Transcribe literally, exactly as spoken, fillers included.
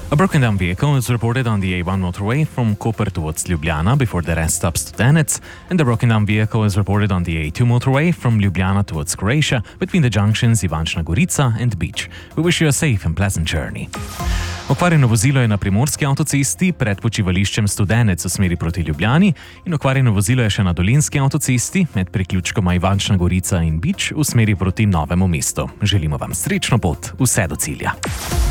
A broken down vehicle is reported on the A one motorway from Koper towards Ljubljana before the rest stops to Tenec, and the broken down vehicle is reported on the A two motorway from Ljubljana towards Croatia between the junctions Ivančna Gorica and Beach. We wish you a safe and pleasant journey. Okvarjeno vozilo je na primorski avtocesti pred počivališčem Studenec v smeri proti Ljubljani in okvarjeno vozilo je še na dolenjski avtocesti med priključkoma Ivančna Gorica in Beach v smeri proti Novemu mestu. Želimo vam srečno pot vse do cilja.